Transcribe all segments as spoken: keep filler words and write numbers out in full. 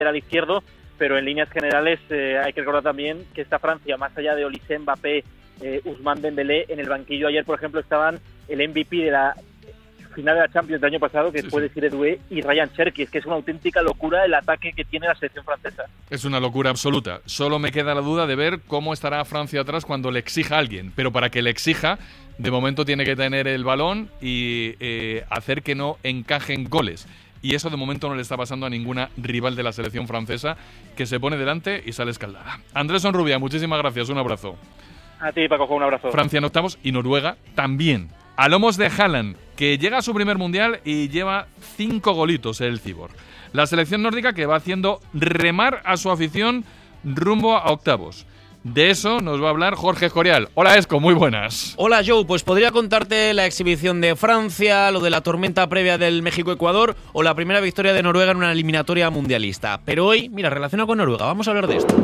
lateral izquierdo, pero en líneas generales eh, hay que recordar también que esta Francia, más allá de Olise, Mbappé, eh, Ousmane Dembélé, en el banquillo ayer, por ejemplo, estaban el M V P de la final de la Champions del año pasado, que sí, fue sí. Desiré Doué, y Ryan Cherki. Es que es una auténtica locura el ataque que tiene la selección francesa. Es una locura absoluta. Solo me queda la duda de ver cómo estará Francia atrás cuando le exija a alguien. Pero para que le exija, de momento tiene que tener el balón y eh, hacer que no encajen goles. Y eso de momento no le está pasando a ninguna rival de la selección francesa, que se pone delante y sale escaldada. Andrés Onrubia, muchísimas gracias. Un abrazo. A ti, Paco, un abrazo. Francia en octavos y Noruega también. A lomos de Haaland, que llega a su primer mundial y lleva cinco golitos el Cibor. La selección nórdica que va haciendo remar a su afición rumbo a octavos. De eso nos va a hablar Jorge Escorial. Hola, Esco, muy buenas. Hola, Joe. Pues podría contarte la exhibición de Francia, lo de la tormenta previa del México-Ecuador o la primera victoria de Noruega en una eliminatoria mundialista. Pero hoy, mira, relacionado con Noruega, vamos a hablar de esto.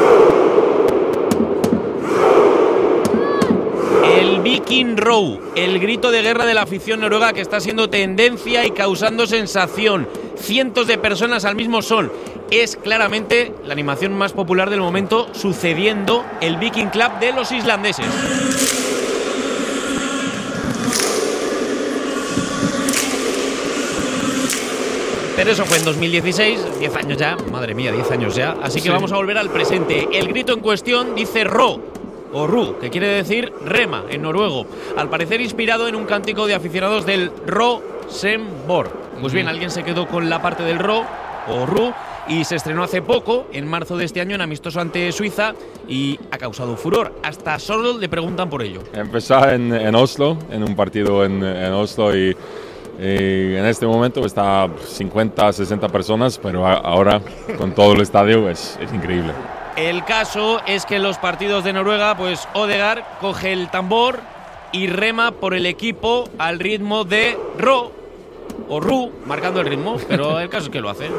El Viking Row, el grito de guerra de la afición noruega que está siendo tendencia y causando sensación. Cientos de personas al mismo son. Es claramente la animación más popular del momento, sucediendo el Viking Club de los islandeses. Pero eso fue en dos mil dieciséis, diez años ya, madre mía, diez años ya. Así que sí, vamos a volver al presente. El grito en cuestión dice Ro, o Ru, que quiere decir rema en noruego, al parecer inspirado en un cántico de aficionados del Rosenborg. Pues bien, alguien se quedó con la parte del Ro, o Ru, y se estrenó hace poco, en marzo de este año, en amistoso ante Suiza, y ha causado furor. Hasta solo le preguntan por ello. Empezó en, en Oslo, en un partido en, en Oslo, y, y en este momento está cincuenta, sesenta personas, pero ahora con todo el estadio es, es increíble. El caso es que en los partidos de Noruega, pues Odegaard coge el tambor y rema por el equipo al ritmo de Ro o Ru, marcando el ritmo, pero el caso es que lo hace.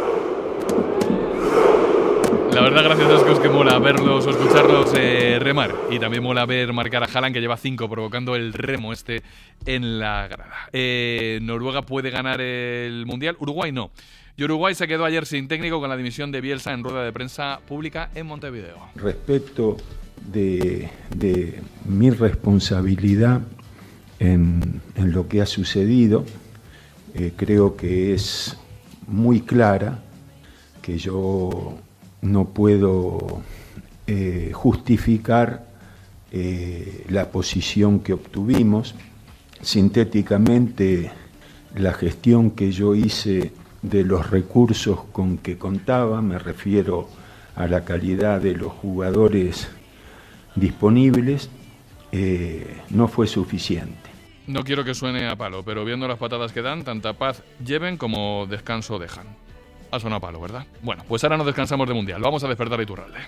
La verdad, gracias a Dios, es que mola verlos o escucharlos eh, remar. Y también mola ver marcar a Haaland, que lleva cinco, provocando el remo este en la grada. Eh, Noruega puede ganar el Mundial, Uruguay no. Y Uruguay se quedó ayer sin técnico con la dimisión de Bielsa en rueda de prensa pública en Montevideo. Respecto de, de mi responsabilidad en, en lo que ha sucedido, eh, creo que es muy clara, que yo no puedo eh, justificar eh, la posición que obtuvimos. Sintéticamente, la gestión que yo hice de los recursos con que contaba, me refiero a la calidad de los jugadores disponibles, eh, no fue suficiente. No quiero que suene a palo, pero viendo las patadas que dan, tanta paz lleven como descanso dejan. Ha sonado a palo, ¿verdad? Bueno, pues ahora nos descansamos de Mundial. Vamos a despertar a Iturralde.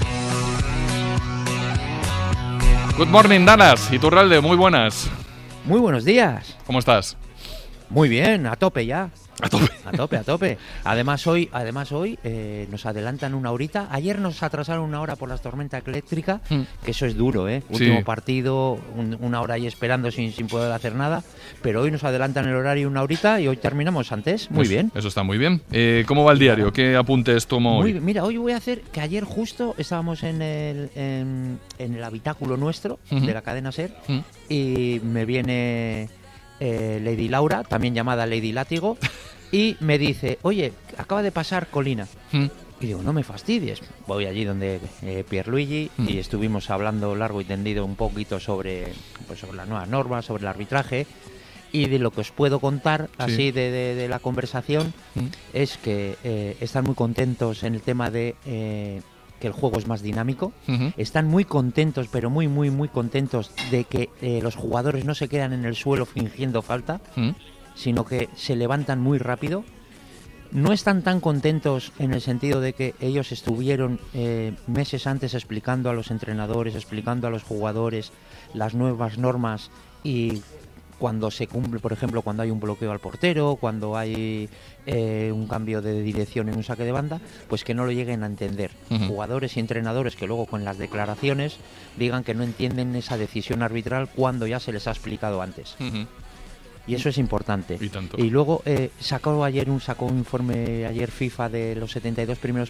Good morning, Dallas. Iturralde, muy buenas. Muy buenos días. ¿Cómo estás? Muy bien, a tope ya. A tope. A tope, a tope. Además hoy, además hoy eh, nos adelantan una horita. Ayer nos atrasaron una hora por las tormentas eléctricas, mm. que eso es duro, ¿eh? Sí. Último partido, un, una hora ahí esperando sin, sin poder hacer nada. Pero hoy nos adelantan el horario una horita y hoy terminamos antes. Muy eso, bien. Eso está muy bien. Eh, ¿Cómo va el diario? ¿Qué apuntes tomo hoy? Muy, mira, hoy voy a hacer que ayer justo estábamos en el, en, en el habitáculo nuestro, uh-huh. de la cadena SER, uh-huh. y me viene eh, Lady Laura, también llamada Lady Látigo, y me dice, oye, acaba de pasar Colina. Mm. Y digo, no me fastidies. Voy allí donde eh, Pierluigi mm. y estuvimos hablando largo y tendido un poquito sobre, pues, sobre las nuevas normas, sobre el arbitraje. Y de lo que os puedo contar, sí. así de, de, de la conversación, mm. es que eh, están muy contentos en el tema de eh, que el juego es más dinámico. Uh-huh. Están muy contentos, pero muy, muy, muy contentos de que eh, los jugadores no se quedan en el suelo fingiendo falta. Mm. Sino que se levantan muy rápido. No están tan contentos en el sentido de que ellos estuvieron eh, meses antes explicando a los entrenadores, explicando a los jugadores las nuevas normas, y cuando se cumple, por ejemplo, cuando hay un bloqueo al portero, cuando hay eh, un cambio de dirección en un saque de banda, pues que no lo lleguen a entender. Uh-huh. Jugadores y entrenadores que luego con las declaraciones digan que no entienden esa decisión arbitral cuando ya se les ha explicado antes. Uh-huh. Y eso es importante. Y tanto. Y luego eh, sacó ayer un sacó un informe ayer FIFA de los setenta y dos primeros